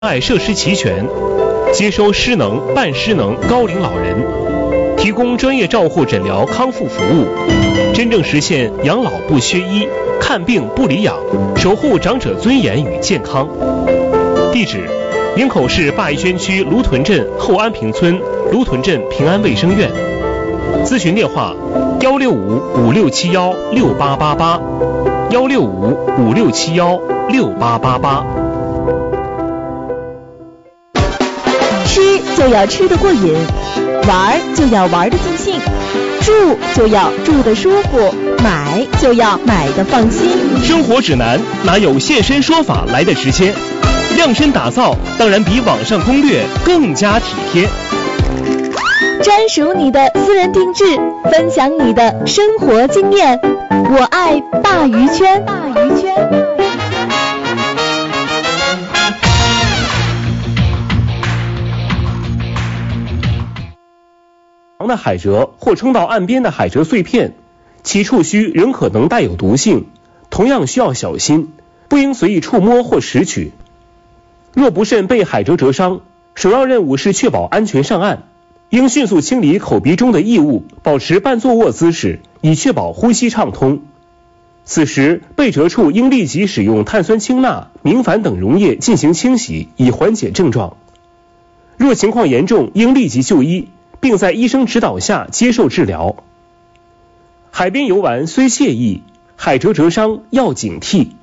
爱设施齐全，接收失能、半失能高龄老人，提供专业照护诊疗康复服务，真正实现养老不缺医，看病不离养，守护长者尊严与健康。地址：营口市鲅宜轩区芦屯镇后安平村芦屯镇平安卫生院。咨询电话：165-5671-6888，165-5671-6888。 吃就要吃得过瘾，玩就要玩得尽兴，住就要住得舒服，买就要买得放心。 生活指南哪有现身说法来的直接？量身打造当然比网上攻略更加体贴。 专属你的私人定制，分享你的生活经验。我爱鲅鱼圈。 的海蜇或冲到岸边的海蜇碎片，其触须仍可能带有毒性，同样需要小心，不应随意触摸或拾取。若不慎被海蜇蜇伤，首要任务是确保安全上岸，应迅速清理口鼻中的异物，保持半坐卧姿势，以确保呼吸畅通。此时被蜇处应立即使用碳酸氢钠、明矾等溶液进行清洗，以缓解症状。若情况严重，应立即就医，并在医生指导下接受治疗。海边游玩虽惬意，海蜇蜇伤要警惕。